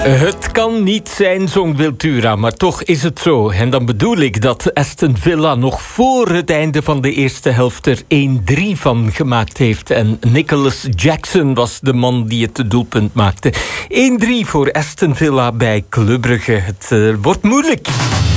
Het kan niet zijn, zong Wiltura, maar toch is het zo. En dan bedoel ik dat Aston Villa nog voor het einde van de eerste helft er 1-3 van gemaakt heeft. En Nicholas Jackson was de man die het doelpunt maakte. 1-3 voor Aston Villa bij Club Brugge. Het wordt moeilijk.